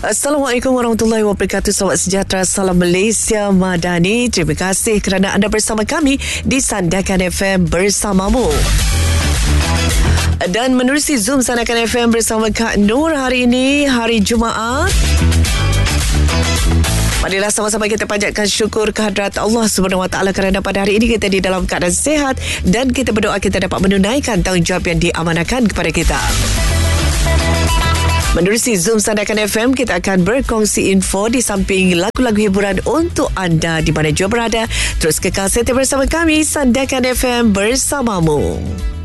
Assalamualaikum warahmatullahi wabarakatuh. Selamat sejahtera, salam Malaysia Madani. Terima kasih kerana anda bersama kami di Sandakan FM bersamamu. Dan menerusi Zoom Sandakan FM bersama Kak Nur hari ini, hari Jumaat. Marilah sama-sama kita panjatkan syukur kehadrat Allah Subhanahu Wa Taala kerana pada hari ini kita di dalam keadaan sihat dan kita berdoa kita dapat menunaikan tanggungjawab yang diamanahkan kepada kita. Menerusi Zoom Sandakan FM, kita akan berkongsi info di samping lagu-lagu hiburan untuk anda di mana jua berada. Terus kekal setia bersama kami, Sandakan FM bersamamu.